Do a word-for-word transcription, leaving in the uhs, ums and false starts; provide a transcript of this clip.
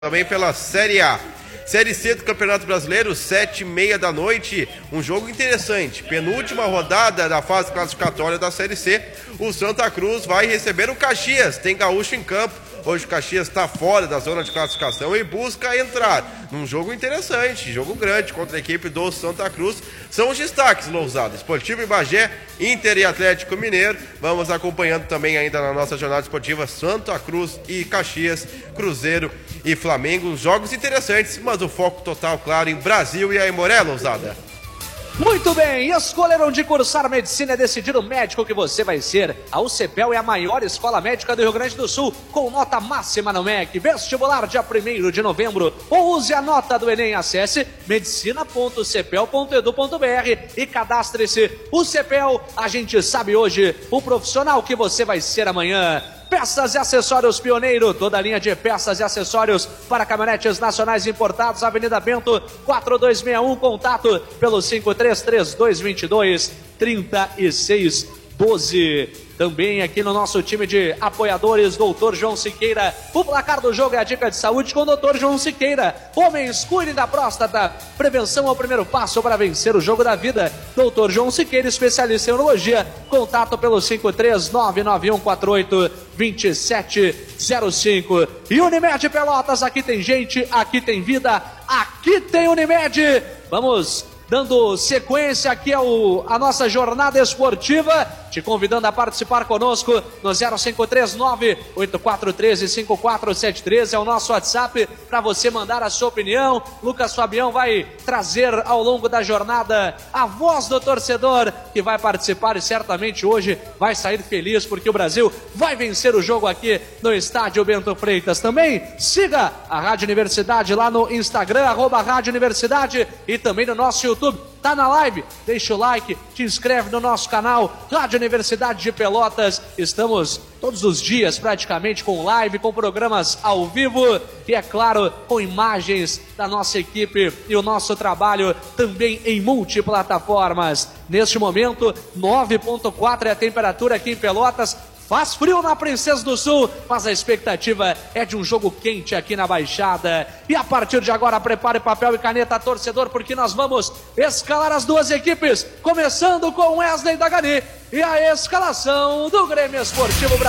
Também pela Série A. Série C do Campeonato Brasileiro, sete e meia da noite, um jogo interessante. Penúltima rodada da fase classificatória da Série C. O Santa Cruz vai receber o Caxias, tem gaúcho em campo. Hoje o Caxias está fora da zona de classificação e busca entrar num jogo interessante, jogo grande contra a equipe do Santa Cruz. São os destaques, Lousada. Esportivo Bagé, Inter e Atlético Mineiro. Vamos acompanhando também ainda na nossa jornada esportiva Santa Cruz e Caxias, Cruzeiro e Flamengo. Jogos interessantes, mas o foco total, claro, em Brasil e Aimoré, Lousada. Muito bem, escolher onde cursar medicina é decidir o médico que você vai ser. A U C P E L é a maior escola médica do Rio Grande do Sul, com nota máxima no M E C. Vestibular dia primeiro de novembro. Ou use a nota do Enem, acesse medicina ponto c p e l ponto edu ponto b r e cadastre-se. U C P E L, a gente sabe hoje o profissional que você vai ser amanhã. Peças e acessórios Pioneiro, toda a linha de peças e acessórios para caminhonetes nacionais importados, Avenida Bento, quatro dois seis um, contato pelo cinco três três dois dois dois, três seis um dois. Também aqui no nosso time de apoiadores, doutor João Siqueira. O placar do jogo é a dica de saúde com o doutor João Siqueira. Homens, cuidem da próstata. Prevenção é o primeiro passo para vencer o jogo da vida. doutor João Siqueira, especialista em urologia. Contato pelo cinco três nove nove um quatro oito dois sete zero cinco. E Unimed Pelotas, aqui tem gente, aqui tem vida, aqui tem Unimed. Vamos dando sequência aqui ao, a nossa jornada esportiva, te convidando a participar conosco no zero cinco três nove oito quatro um três cinco quatro sete três, é o nosso WhatsApp para você mandar a sua opinião. Lucas Fabião vai trazer ao longo da jornada a voz do torcedor que vai participar e certamente hoje vai sair feliz porque o Brasil vai vencer o jogo aqui no estádio Bento Freitas. Também siga a Rádio Universidade lá no Instagram, arroba Rádio Universidade, e também no nosso YouTube. Tá na live? Deixa o like, te inscreve no nosso canal Rádio Universidade de Pelotas. Estamos todos os dias praticamente com live, com programas ao vivo e, é claro, com imagens da nossa equipe e o nosso trabalho também em multiplataformas. Neste momento, nove ponto quatro é a temperatura aqui em Pelotas. Faz frio na Princesa do Sul, mas a expectativa é de um jogo quente aqui na Baixada. E a partir de agora, prepare papel e caneta, torcedor, porque nós vamos escalar as duas equipes, começando com Wesley Dagani e a escalação do Grêmio Esportivo Brasil.